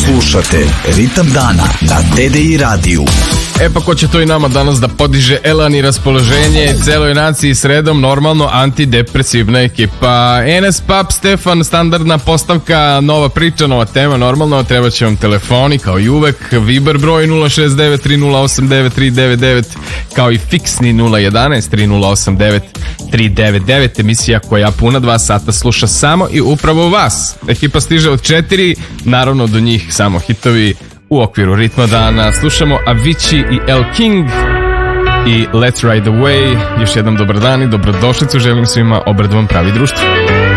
Slušate Ritam dana na TDI radiju. E pa ko će to i nama danas da podiže elan i raspoloženje celoj naciji sredom, normalno antidepresivna ekipa. Enes Pap, Stefan, standardna postavka, nova priča, nova tema, normalno, treba će vam telefoni kao i uvek, Viber broj 069-308-9399, kao i fiksni 011-308-9399, emisija koja puna 2 sata sluša samo i upravo vas. Ekipa stiže od 4, naravno do njih samo hitovi. U okviru ritma dana slušamo Avicii i El King i Let's Ride Away. Još jednom dobar dan i dobrodošlicu želim svima, obradovan pravi društvo.